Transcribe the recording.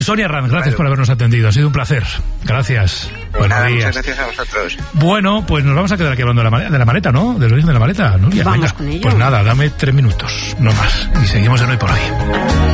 Sonia Ranz, gracias por habernos atendido. Ha sido un placer. Gracias. Buenos días. Muchas gracias a vosotros. Bueno, pues nos vamos a quedar aquí hablando de la maleta, ¿no? Del origen de la maleta. Nuria, Vamos venga. con ello. Pues nada, dame 3 minutos, no más. Y seguimos en Hoy por Hoy.